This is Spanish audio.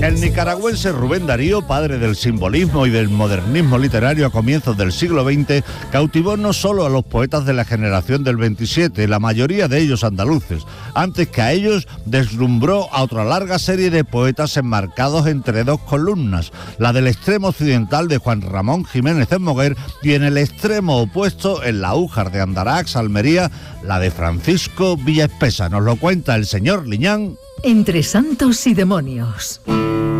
El nicaragüense Rubén Darío, padre del simbolismo y del modernismo literario a comienzos del siglo XX, cautivó no solo a los poetas de la generación del 27, la mayoría de ellos andaluces. Antes que a ellos, deslumbró a otra larga serie de poetas enmarcados entre dos columnas, la del extremo occidental de Juan Ramón Jiménez Moguer y en el extremo opuesto, en la Újar de Andarax, Almería, la de Francisco Villaespesa. Nos lo cuenta el señor Liñán. Entre santos y demonios.